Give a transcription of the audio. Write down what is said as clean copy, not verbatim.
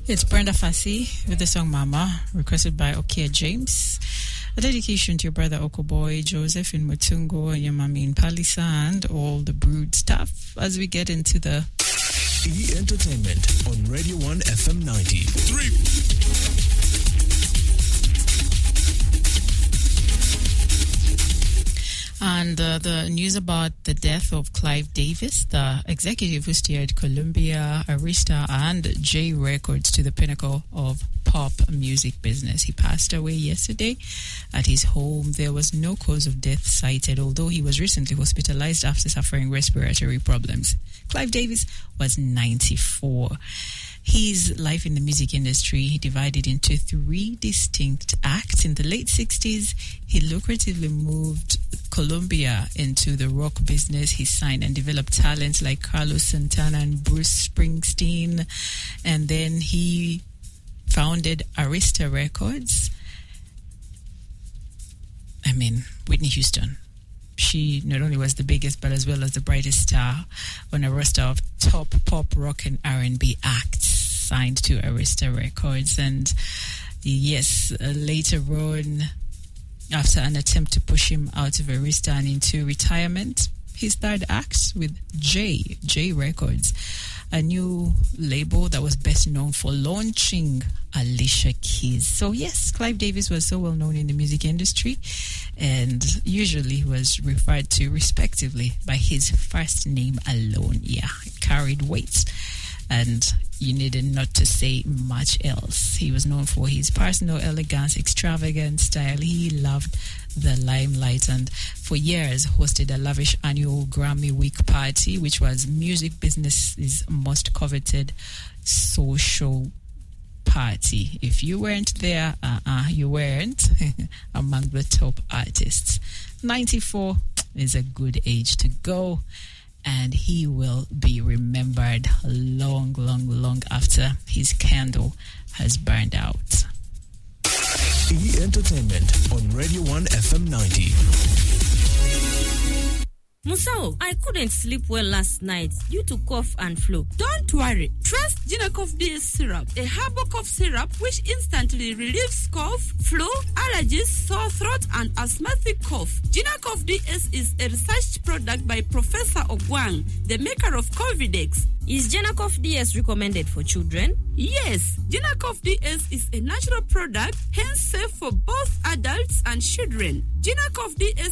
It's Brenda Fassi with the song Mama, requested by Okia James. A dedication to your brother Okoboy, Joseph in Mutungo, and your mommy in Palisa, and all the brood staff as we get into the E-Entertainment on Radio 1 FM 93. And the news about the death of Clive Davis, the executive who steered Columbia, Arista, and J Records to the pinnacle of pop music business. He passed away yesterday at his home. There was no cause of death cited, although he was recently hospitalized after suffering respiratory problems. Clive Davis was 94. His life in the music industry divided into 3 distinct acts. In the late 60s, he lucratively moved Columbia into the rock business. He signed and developed talents like Carlos Santana and Bruce Springsteen. And then he founded Arista Records. Whitney Houston. She not only was the biggest, but as well as the brightest star on a roster of top pop, rock, and R&B acts signed to Arista Records. And yes, later on, after an attempt to push him out of Arista and into retirement, he started acts with J Records, a new label that was best known for launching Alicia Keys. So yes, Clive Davis was so well known in the music industry, and usually was referred to respectively by his first name alone. Yeah, it carried weight, and you needed not to say much else. He was known for his personal elegance, extravagant style. He loved the limelight, and for years hosted a lavish annual Grammy Week party, which was music business's most coveted social party. If you weren't there, you weren't among the top artists. 94 is a good age to go, and he will be remembered long, long, long after his candle has burned out. E-Entertainment on Radio 1 FM 90. Musao, I couldn't sleep well last night due to cough and flu. Don't worry. Trust Genacof DS syrup, a herbal cough syrup which instantly relieves cough, flu, allergies, sore throat, and asthmatic cough. Genacof DS is a research product by Professor Ogwang, the maker of Covidex. Is Genacof DS recommended for children? Yes, Genacof DS is a natural product, hence safe for both adults and children. Genacof DS